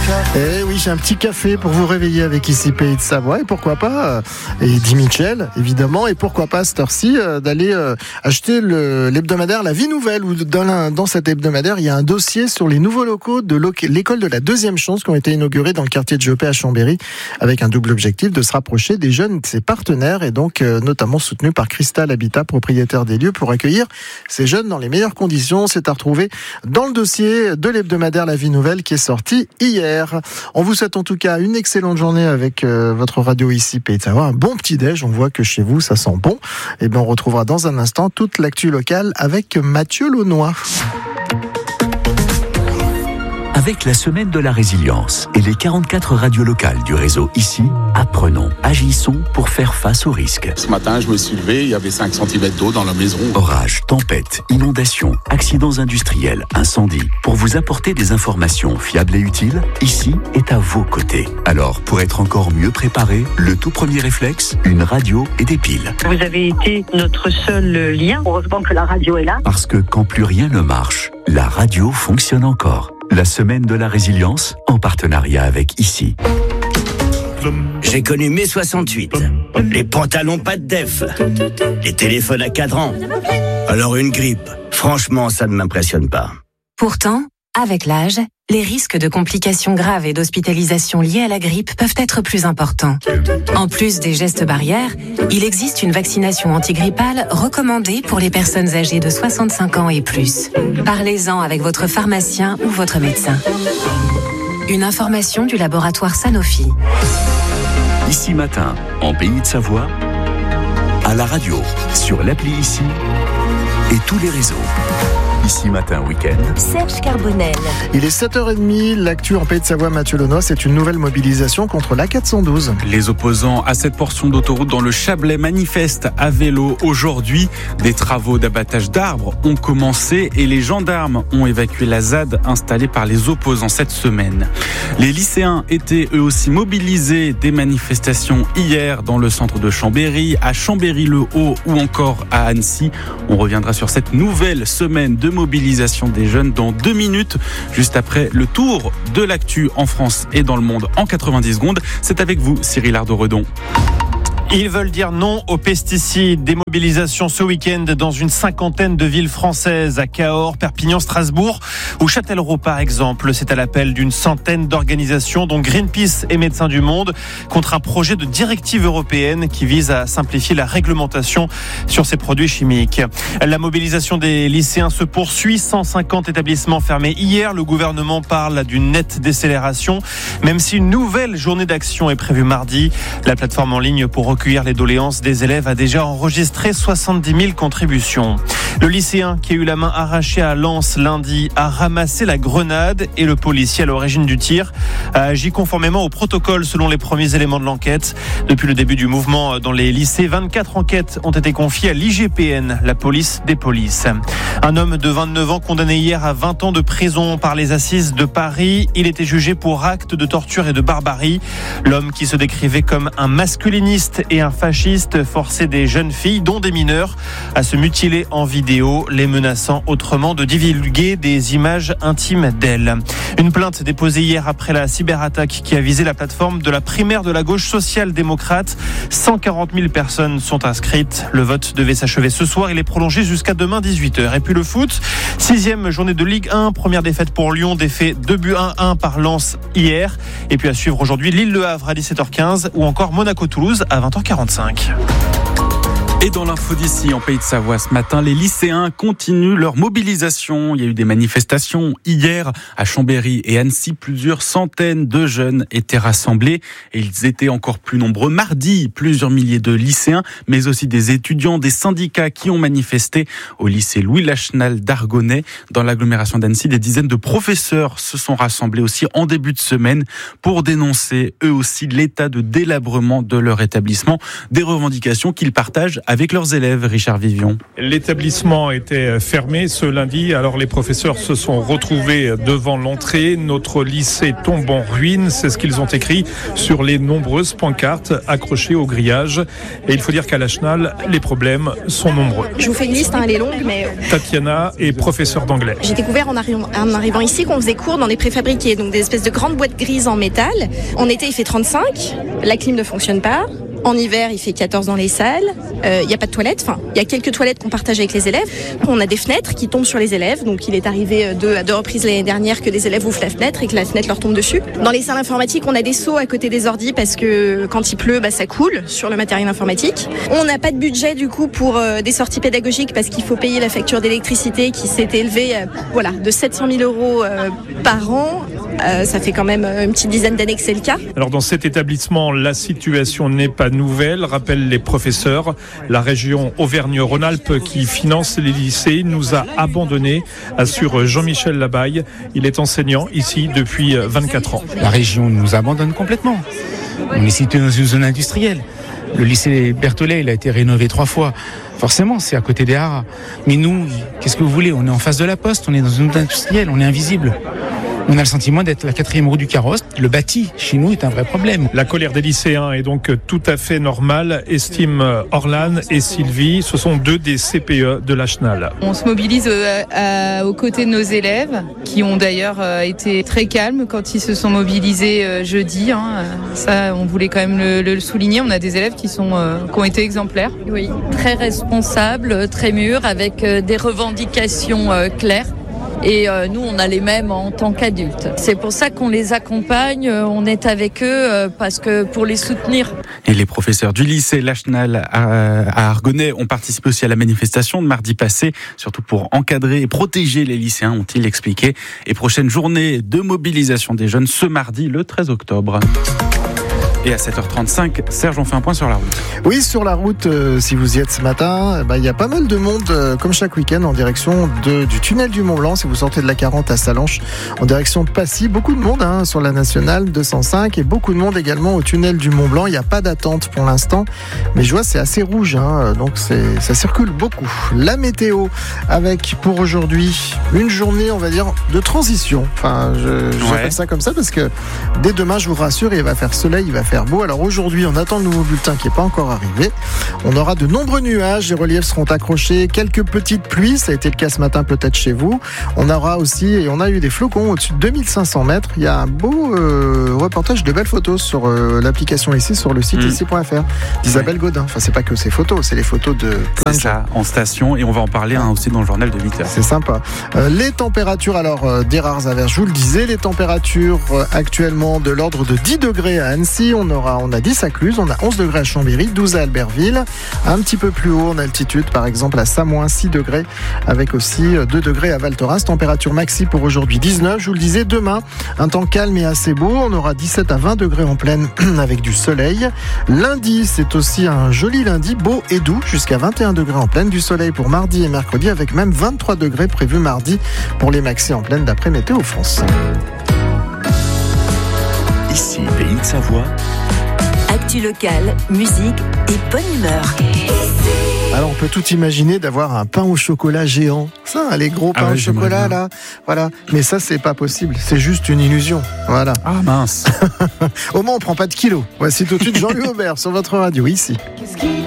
Eh oui, j'ai un petit café pour vous réveiller avec ici Pays de Savoie et pourquoi pas, et Eddie Mitchell évidemment, et pourquoi pas à cette heure-ci d'aller acheter l'hebdomadaire La Vie Nouvelle, où dans cet hebdomadaire il y a un dossier sur les nouveaux locaux de l'école de la Deuxième Chance qui ont été inaugurés dans le quartier de Jopé à Chambéry, avec un double objectif de se rapprocher des jeunes de ses partenaires et donc notamment soutenu par Cristal Habitat, propriétaire des lieux, pour accueillir ces jeunes dans les meilleures conditions. C'est à retrouver dans le dossier de l'hebdomadaire La Vie Nouvelle qui est sorti hier. On vous souhaite en tout cas une excellente journée avec votre radio ici Pays de Savoie. Un bon petit déj, on voit que chez vous ça sent bon. Et bien on retrouvera dans un instant toute l'actu locale avec Mathieu Launois. Avec la semaine de la résilience et les 44 radios locales du réseau ici, apprenons, agissons pour faire face aux risques. Ce matin, je me suis levé, il y avait 5 cm d'eau dans la maison. Orages, tempêtes, inondations, accidents industriels, incendies. Pour vous apporter des informations fiables et utiles, ici est à vos côtés. Alors, pour être encore mieux préparé, le tout premier réflexe, une radio et des piles. Vous avez été notre seul lien. Heureusement que la radio est là. Parce que quand plus rien ne marche, la radio fonctionne encore. La semaine de la résilience, en partenariat avec ici. J'ai connu mai 68. Les pantalons pas de def. Les téléphones à cadran. Alors une grippe. Franchement, ça ne m'impressionne pas. Pourtant, avec l'âge, les risques de complications graves et d'hospitalisation liées à la grippe peuvent être plus importants. En plus des gestes barrières, il existe une vaccination antigrippale recommandée pour les personnes âgées de 65 ans et plus. Parlez-en avec votre pharmacien ou votre médecin. Une information du laboratoire Sanofi. Ici matin, en Pays de Savoie, à la radio, sur l'appli ici et tous les réseaux. Ici matin, week-end. Serge Carbonel. Il est 7h30, l'actu en Pays de Savoie, Mathieu Launois, c'est une nouvelle mobilisation contre l'A412. Les opposants à cette portion d'autoroute dans le Chablais manifestent à vélo aujourd'hui. Des travaux d'abattage d'arbres ont commencé et les gendarmes ont évacué la ZAD installée par les opposants cette semaine. Les lycéens étaient eux aussi mobilisés. Des manifestations hier dans le centre de Chambéry, à Chambéry-le-Haut ou encore à Annecy. On reviendra sur cette nouvelle semaine de mobilisation des jeunes dans 2 minutes, juste après le tour de l'actu en France et dans le monde en 90 secondes. C'est avec vous, Cyril Ardo-Redon. Ils veulent dire non aux pesticides. Des mobilisations ce week-end dans une 50aine de villes françaises, à Cahors, Perpignan, Strasbourg ou Châtellerault par exemple. C'est à l'appel d'une centaine d'organisations dont Greenpeace et Médecins du Monde contre un projet de directive européenne qui vise à simplifier la réglementation sur ces produits chimiques. La mobilisation des lycéens se poursuit. 150 établissements fermés hier. Le gouvernement parle d'une nette décélération, même si une nouvelle journée d'action est prévue mardi. La plateforme en ligne pour recueillir les doléances des élèves a déjà enregistré 70 000 contributions. Le lycéen qui a eu la main arrachée à Lens lundi a ramassé la grenade et le policier à l'origine du tir a agi conformément au protocole selon les premiers éléments de l'enquête. Depuis le début du mouvement dans les lycées, 24 enquêtes ont été confiées à l'IGPN, la police des polices. Un homme de 29 ans condamné hier à 20 ans de prison par les assises de Paris. Il était jugé pour actes de torture et de barbarie. L'homme qui se décrivait comme un masculiniste et un fasciste forçait des jeunes filles, dont des mineurs, à se mutiler en vidéo, les menaçant autrement de divulguer des images intimes d'elles. Une plainte déposée hier après la cyberattaque qui a visé la plateforme de la primaire de la gauche social-démocrate. 140 000 personnes sont inscrites. Le vote devait s'achever ce soir. Il est prolongé jusqu'à demain 18h. Et puis le foot, 6e journée de Ligue 1, première défaite pour Lyon, défait 2-1 par Lens hier. Et puis à suivre aujourd'hui Lille-Le Havre à 17h15 ou encore Monaco-Toulouse à 20h45. Et dans l'info d'ici, en Pays de Savoie, ce matin, les lycéens continuent leur mobilisation. Il y a eu des manifestations hier à Chambéry et Annecy. Plusieurs centaines de jeunes étaient rassemblés et ils étaient encore plus nombreux mardi. Plusieurs milliers de lycéens, mais aussi des étudiants, des syndicats qui ont manifesté au lycée Louis Lachenal d'Argonay. Dans l'agglomération d'Annecy, des dizaines de professeurs se sont rassemblés aussi en début de semaine pour dénoncer eux aussi l'état de délabrement de leur établissement. Des revendications qu'ils partagent avec leurs élèves, Richard Vivion. L'établissement était fermé ce lundi, alors les professeurs se sont retrouvés devant l'entrée. Notre lycée tombe en ruine, c'est ce qu'ils ont écrit sur les nombreuses pancartes accrochées au grillage. Et il faut dire qu'à la Chenal, les problèmes sont nombreux. Je vous fais une liste, elle est longue, mais... Tatiana est professeure d'anglais. J'ai découvert en arrivant ici qu'on faisait cours dans des préfabriqués, donc des espèces de grandes boîtes grises en métal. En été, il fait 35, la clim ne fonctionne pas. En hiver, il fait 14 dans les salles. Il n'y a pas de toilettes. Enfin, il y a quelques toilettes qu'on partage avec les élèves. On a des fenêtres qui tombent sur les élèves. Donc, il est arrivé à deux reprises l'année dernière que des élèves ouvrent la fenêtre et que la fenêtre leur tombe dessus. Dans les salles informatiques, on a des seaux à côté des ordis parce que quand il pleut, ça coule sur le matériel informatique. On n'a pas de budget du coup pour des sorties pédagogiques parce qu'il faut payer la facture d'électricité qui s'est élevée de 700 000 euros par an. Ça fait quand même une petite dizaine d'années que c'est le cas. Alors dans cet établissement, la situation n'est pas nouvelle, rappellent les professeurs. La région Auvergne-Rhône-Alpes qui finance les lycées nous a abandonnés, assure Jean-Michel Labaille. Il est enseignant ici depuis 24 ans. La région nous abandonne complètement. On est situé dans une zone industrielle. Le lycée Berthollet, il a été rénové 3 fois. Forcément, c'est à côté des haras. Mais nous, qu'est-ce que vous voulez ? On est en face de la poste, on est dans une zone industrielle, on est invisible. On a le sentiment d'être la 4e roue du carrosse. Le bâti, chez nous, est un vrai problème. La colère des lycéens est donc tout à fait normale, estiment Orlan et Sylvie. Ce sont 2 des CPE de la Chenal. On se mobilise aux côtés de nos élèves, qui ont d'ailleurs été très calmes quand ils se sont mobilisés jeudi. Ça, on voulait quand même le souligner. On a des élèves qui ont été exemplaires. Oui, très responsables, très mûrs, avec des revendications claires. Et nous, on a les mêmes en tant qu'adultes. C'est pour ça qu'on les accompagne, on est avec eux parce que pour les soutenir. Et les professeurs du lycée La Chenal à Argonay ont participé aussi à la manifestation de mardi passé, surtout pour encadrer et protéger les lycéens, ont-ils expliqué. Et prochaine journée de mobilisation des jeunes ce mardi, le 13 octobre. Et à 7h35, Serge, on fait un point sur la route. Oui, sur la route, si vous y êtes ce matin, il y a pas mal de monde, comme chaque week-end, en direction du tunnel du Mont-Blanc. Si vous sortez de la 40 à Sallanches, en direction de Passy, beaucoup de monde sur la nationale 205 et beaucoup de monde également au tunnel du Mont-Blanc. Il n'y a pas d'attente pour l'instant, mais je vois c'est assez rouge, donc ça circule beaucoup. La météo, avec pour aujourd'hui une journée, on va dire, de transition. Enfin, j'appelle ça comme ça parce que dès demain, je vous rassure, il va faire soleil, il va faire beau. Alors aujourd'hui, on attend le nouveau bulletin qui n'est pas encore arrivé. On aura de nombreux nuages, les reliefs seront accrochés, quelques petites pluies, ça a été le cas ce matin peut-être chez vous. On aura aussi, et on a eu des flocons au-dessus de 2500 mètres. Il y a un beau reportage de belles photos sur l'application ici, sur le site ici.fr d'Isabelle Godin. Enfin, c'est pas que ces photos, c'est les photos de plein de gens. En station, et on va en parler aussi dans le journal de 8h. C'est sympa. Les températures, alors des rares averses, je vous le disais, les températures actuellement de l'ordre de 10 degrés à Annecy. On a 10 à Cluse, on a 11 degrés à Chambéry, 12 à Albertville. Un petit peu plus haut en altitude, par exemple à Samoin, 6 degrés, avec aussi 2 degrés à Val Thorens. Température maxi pour aujourd'hui 19. Je vous le disais, demain, un temps calme et assez beau. On aura 17 à 20 degrés en pleine avec du soleil. Lundi, c'est aussi un joli lundi, beau et doux, jusqu'à 21 degrés en pleine. Du soleil pour mardi et mercredi, avec même 23 degrés prévus mardi pour les maxi en pleine d'après Météo France. Ici, Pays de Savoie. Actu locale, musique et bonne humeur. Alors on peut tout imaginer d'avoir un pain au chocolat géant. Ça, les gros pains au chocolat là. Voilà. Mais ça, c'est pas possible. C'est juste une illusion. Voilà. Ah mince. Au moins on prend pas de kilos. Voici tout de suite Jean-Louis Aubert sur votre radio ici.